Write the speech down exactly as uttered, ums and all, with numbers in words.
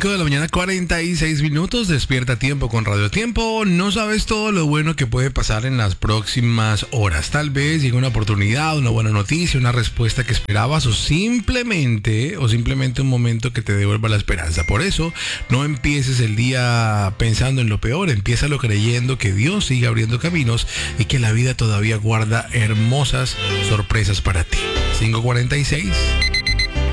cinco de la mañana, cuarenta y seis minutos. Despierta a tiempo con Radio Tiempo. No sabes todo lo bueno que puede pasar en las próximas horas. Tal vez llegue una oportunidad, una buena noticia, una respuesta que esperabas o simplemente, o simplemente un momento que te devuelva la esperanza. Por eso, no empieces el día pensando en lo peor. Empiézalo creyendo que Dios sigue abriendo caminos y que la vida todavía guarda hermosas sorpresas para ti. cinco cuarenta y seis.